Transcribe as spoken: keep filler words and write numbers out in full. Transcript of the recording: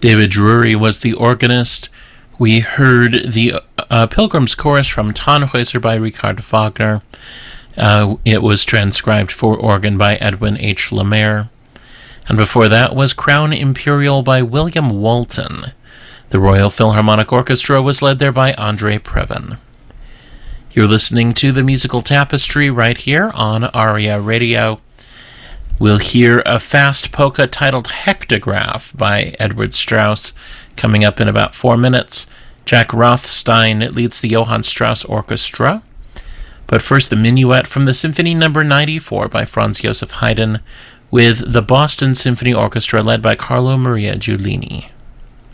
David Drury was the organist. We heard the uh, Pilgrim's Chorus from Tannhäuser by Richard Wagner. Uh, it was transcribed for organ by Edwin H. Lemaire. And before that was Crown Imperial by William Walton. The Royal Philharmonic Orchestra was led there by Andre Previn. You're listening to The Musical Tapestry right here on ARIA Radio. We'll hear a fast polka titled Hectograph by Edward Strauss coming up in about four minutes. Jack Rothstein leads the Johann Strauss Orchestra. But first, the Minuet from the Symphony Number ninety-four by Franz Joseph Haydn with the Boston Symphony Orchestra led by Carlo Maria Giulini.